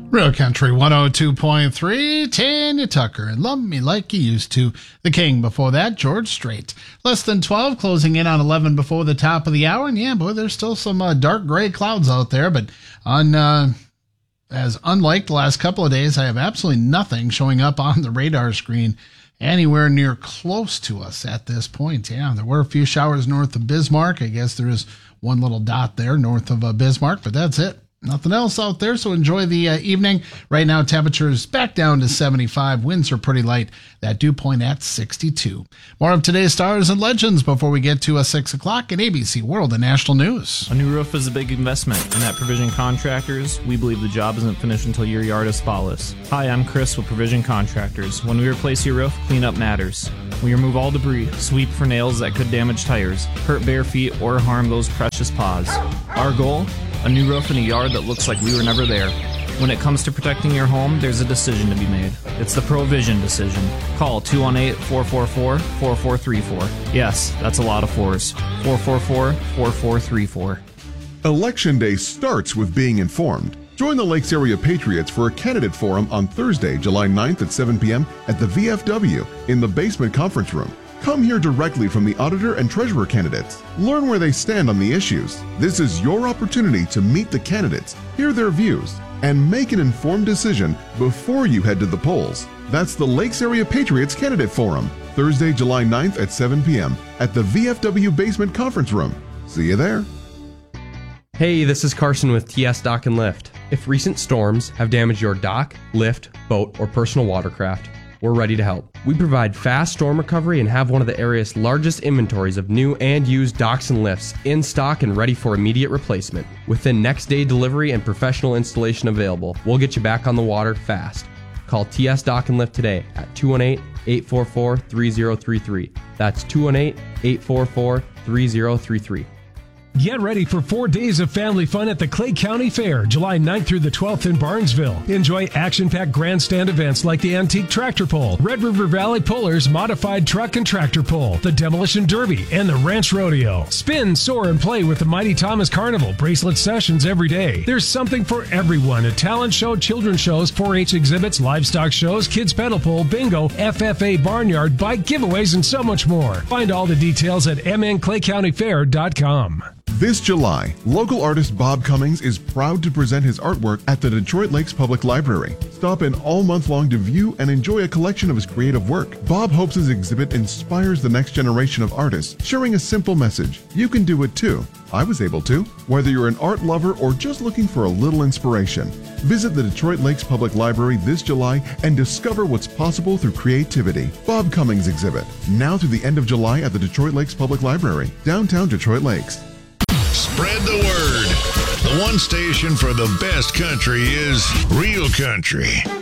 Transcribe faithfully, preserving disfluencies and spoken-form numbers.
Real Country one oh two point three, Tanya Tucker, and Love Me Like You Used To. The King before that, George Strait. Less than twelve, closing in on eleven before the top of the hour. And yeah, boy, there's still some uh, dark gray clouds out there, but on uh, as unlike the last couple of days, I have absolutely nothing showing up on the radar screen anywhere near close to us at this point. Yeah, there were a few showers north of Bismarck. I guess there is one little dot there north of uh, Bismarck, but that's it. Nothing else out there, so enjoy the uh, evening. Right now, temperatures back down to seventy-five. Winds are pretty light. That dew point at sixty-two. More of today's stars and legends before we get to a six o'clock at A B C World and National News. A new roof is a big investment, and at Provision Contractors, we believe the job isn't finished until your yard is spotless. Hi, I'm Chris with Provision Contractors. When we replace your roof, cleanup matters. We remove all debris, sweep for nails that could damage tires, hurt bare feet, or harm those precious paws. Our goal? A new roof in a yard that looks like we were never there. When it comes to protecting your home, there's a decision to be made. It's the Provision decision. Call two one eight, four four four, four four three four. Yes, that's a lot of fours. four four four, four four three four. Election day starts with being informed. Join the Lakes Area Patriots for a candidate forum on Thursday, July ninth at seven p.m. at the V F W in the basement conference room. Come hear directly from the auditor and treasurer candidates. Learn where they stand on the issues. This is your opportunity to meet the candidates, hear their views, and make an informed decision before you head to the polls. That's the Lakes Area Patriots Candidate Forum, Thursday, July ninth at seven p.m. at the V F W Basement Conference Room. See you there. Hey, this is Carson with T S Dock and Lift. If recent storms have damaged your dock, lift, boat, or personal watercraft, we're ready to help. We provide fast storm recovery and have one of the area's largest inventories of new and used docks and lifts in stock and ready for immediate replacement. Within next day delivery and professional installation available, we'll get you back on the water fast. Call T S Dock and Lift today at two one eight, eight four four, three zero three three. That's two one eight, eight four four, three zero three three. Get ready for four days of family fun at the Clay County Fair, July ninth through the twelfth in Barnesville. Enjoy action-packed grandstand events like the Antique Tractor Pull, Red River Valley Pullers Modified Truck and Tractor Pull, the Demolition Derby, and the Ranch Rodeo. Spin, soar, and play with the Mighty Thomas Carnival bracelet sessions every day. There's something for everyone at talent show, children's shows, four H exhibits, livestock shows, kids pedal pull, bingo, F F A barnyard, bike giveaways, and so much more. Find all the details at m n clay county fair dot com. This July, local artist Bob Cummings is proud to present his artwork at the Detroit Lakes Public Library. Stop in all month long to view and enjoy a collection of his creative work. Bob hopes his exhibit inspires the next generation of artists, sharing a simple message. You can do it too. I was able to. Whether you're an art lover or just looking for a little inspiration, visit the Detroit Lakes Public Library this July and discover what's possible through creativity. Bob Cummings exhibit, now through the end of July at the Detroit Lakes Public Library, downtown Detroit Lakes. Spread the word. The one station for the best country is Real Country.